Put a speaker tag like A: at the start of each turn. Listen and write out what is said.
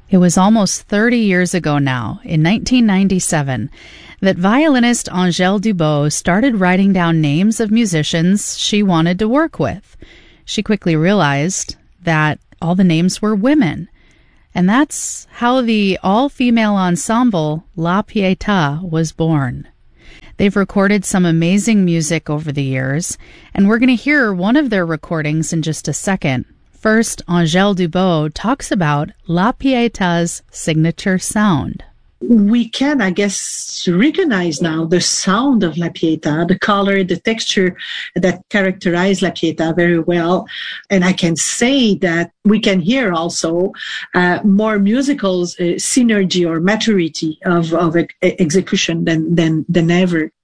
A: It was almost 30 years ago now, in 1997, that violinist Angèle Dubaux started writing down names of musicians she wanted to work with. She quickly realized that all the names were women. And that's how the all-female ensemble La Pietà was born. They've recorded some amazing music over the years, and we're going to hear one of their recordings in just a second. First, Angèle Dubaux talks about La Pietà's signature sound.
B: We can, I guess, recognize now the sound of La Pietà, the color, the texture that characterize La Pietà very well. And I can say that we can hear also more musical synergy or maturity of execution than ever.